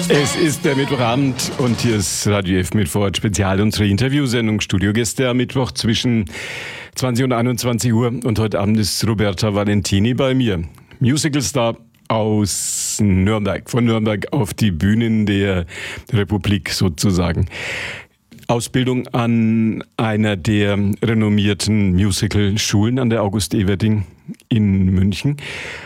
Es ist der Mittwochabend und hier ist Radio F mit Vorort Spezial, unsere Interviewsendung Studiogäste am Mittwoch zwischen 20 und 21 Uhr. Und heute Abend ist Roberta Valentini bei mir, Musicalstar aus Nürnberg, von Nürnberg auf die Bühnen der Republik sozusagen. Ausbildung an einer der renommierten Musical-Schulen an der August Everding in München.